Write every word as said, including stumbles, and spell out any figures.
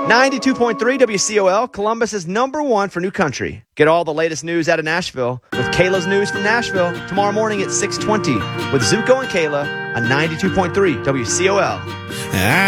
ninety-two point three W C O L, Columbus is number one for new country. Get all the latest news out of Nashville with Kayla's News from Nashville tomorrow morning at six twenty with Zuko and Kayla on ninety-two point three W C O L.